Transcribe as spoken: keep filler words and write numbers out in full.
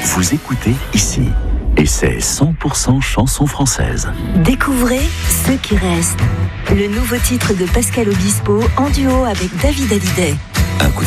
Vous écoutez ici. Et c'est cent pour cent chanson française. Découvrez Ceux qui restent. Le nouveau titre de Pascal Obispo en duo avec David Hallyday. Un coup de